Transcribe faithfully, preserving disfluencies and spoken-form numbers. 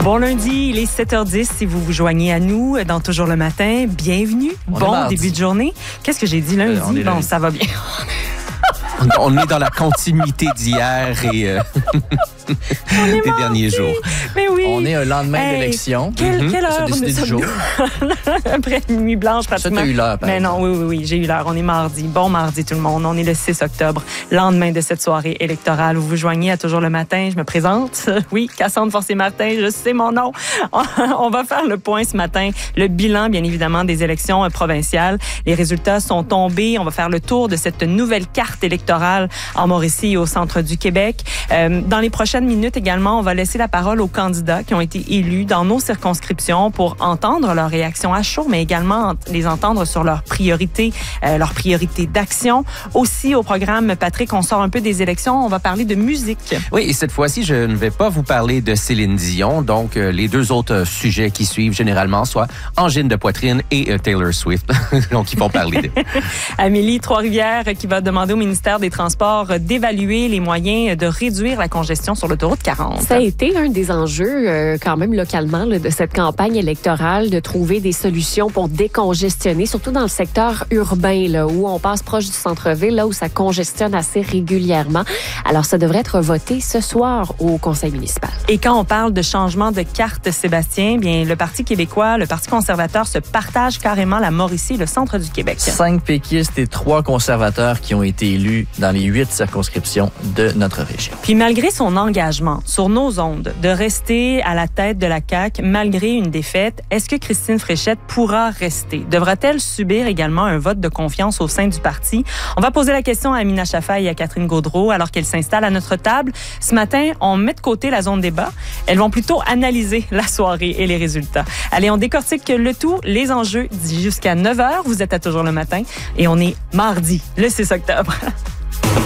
Bon lundi, il est sept heures dix. Si vous vous joignez à nous dans Toujours le matin, bienvenue. On bon début de journée. Qu'est-ce que j'ai dit lundi? Euh, bon, lundi. ça va bien. On est dans la continuité d'hier et euh, des derniers jours. Mais oui. On est un lendemain Hey, d'élection. Quelle, Mhm. quelle On s'est heure décidé nous du sommes jour. Après une nuit blanche, Ça, pratiquement. t'as eu l'heure, par Mais exemple. non, oui, oui, oui, j'ai eu l'heure. On est mardi. Bon mardi, tout le monde. On est le six octobre, lendemain de cette soirée électorale. Vous vous joignez à Toujours le matin. Je me présente. Oui, Cassandre Forcier-Martin, je sais mon nom. On va faire le point ce matin. Le bilan, bien évidemment, des élections provinciales. Les résultats sont tombés. On va faire le tour de cette nouvelle carte électorale en Mauricie et au centre du Québec. Euh, dans les prochaines minutes également, on va laisser la parole aux candidats qui ont été élus dans nos circonscriptions pour entendre leurs réactions à chaud, mais également les entendre sur leurs priorités, euh, leurs priorités d'action. Aussi, au programme, Patrick, on sort un peu des élections. On va parler de musique. Oui, et cette fois-ci, je ne vais pas vous parler de Céline Dion. Donc, euh, les deux autres euh, sujets qui suivent généralement, soit angine de poitrine et euh, Taylor Swift. Donc, ils vont parler de... Amélie Trois-Rivières qui va demander au ministère des Transports d'évaluer les moyens de réduire la congestion sur l'autoroute quarante. Ça a été un des enjeux, euh, quand même localement, là, de cette campagne électorale, de trouver des solutions pour décongestionner, surtout dans le secteur urbain, là, où on passe proche du centre-ville, là où ça congestionne assez régulièrement. Alors, ça devrait être voté ce soir au conseil municipal. Et quand on parle de changement de carte, Sébastien, bien, le Parti québécois, le Parti conservateur se partagent carrément la Mauricie et le centre du Québec. Cinq péquistes et trois conservateurs qui ont été élus dans les huit circonscriptions de notre région. Puis malgré son engagement sur nos ondes de rester à la tête de la C A Q malgré une défaite, est-ce que Christine Fréchette pourra rester? Devra-t-elle subir également un vote de confiance au sein du parti? On va poser la question à Amina Chaffaï et à Catherine Gaudreault alors qu'elles s'installent à notre table. Ce matin, on met de côté la zone débat. Elles vont plutôt analyser la soirée et les résultats. Allez, on décortique le tout, les enjeux jusqu'à neuf heures. Vous êtes à Toujours le matin et on est mardi, le six octobre.